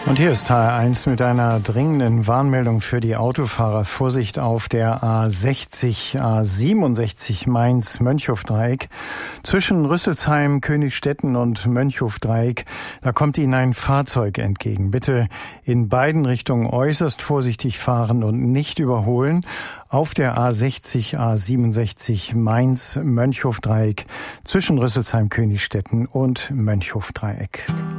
Und hier ist HR1 mit einer dringenden Warnmeldung für die Autofahrer. Vorsicht auf der A60, A67 Mainz-Mönchhof-Dreieck. Zwischen Rüsselsheim, Königstetten und Mönchhof-Dreieck, da kommt Ihnen ein Fahrzeug entgegen. Bitte in beiden Richtungen äußerst vorsichtig fahren und nicht überholen. Auf der A60, A67 Mainz-Mönchhof-Dreieck zwischen Rüsselsheim, Königstetten und Mönchhof-Dreieck.